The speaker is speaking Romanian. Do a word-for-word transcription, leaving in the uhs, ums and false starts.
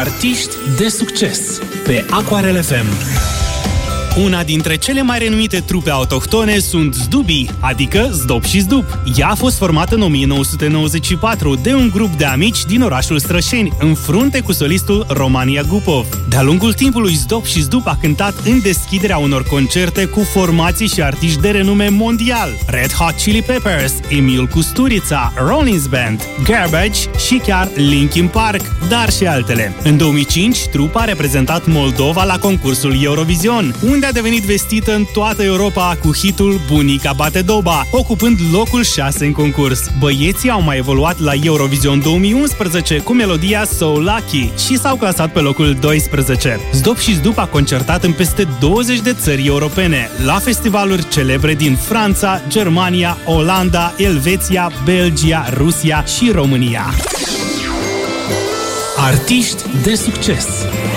Artiști de succes pe Aquarel F M. Una dintre cele mai renumite trupe autohtone sunt Zdubii, adică Zdop și Zdup. Ea a fost formată în o mie nouă sute nouăzeci și patru de un grup de amici din orașul Strășeni, în frunte cu solistul Romania Gupov. De-a lungul timpului, Zdop și Zdup a cântat în deschiderea unor concerte cu formații și artiști de renume mondial: Red Hot Chili Peppers, Emil Kusturica, Rollins Band, Garbage și chiar Linkin Park, dar și altele. În două mii cinci, trupa a reprezentat Moldova la concursul Eurovision, unde a devenit vestită în toată Europa cu hitul Bunica bate doba, ocupând locul șase în concurs. Băieții au mai evoluat la Eurovision două mii unsprezece cu melodia So Lucky și s-au clasat pe locul doisprezece. Zdop și Zdup a concertat în peste douăzeci de țări europene, la festivaluri celebre din Franța, Germania, Olanda, Elveția, Belgia, Rusia și România. Artiști de succes